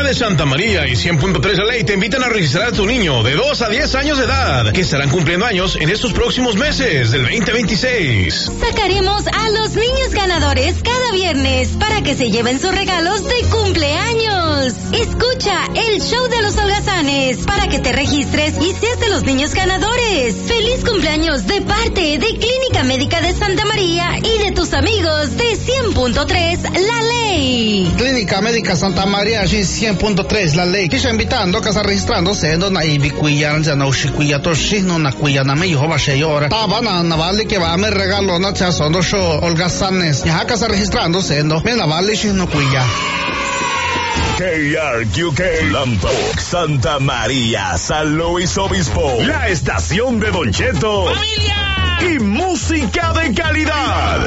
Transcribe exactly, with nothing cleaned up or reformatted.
Clínica de Santa María y cien punto tres La Ley te invitan a registrar a tu niño de dos a diez años de edad, que estarán cumpliendo años en estos próximos meses del veinte veintiséis. Sacaremos a los niños ganadores cada viernes para que se lleven sus regalos de cumpleaños. Escucha el show de los holgazanes para que te registres y seas de los niños ganadores. Feliz cumpleaños de parte de Clínica Médica de Santa María y de tus amigos de cien punto tres La Ley. Clínica Médica Santa María y cien punto tres La Ley. Kisha invitando que está registrándose na ibi kuya na na ushikuya toshi no na kuya na me yo ba sheyora. Tabana na vale que va me regalo na cha sondo show holgazanes. Ya que está registrándose no me na vale shi no kuya. K R Q K, Lampoc, Santa María, San Luis Obispo, la estación de Don Cheto. ¡Familia! Y música de calidad.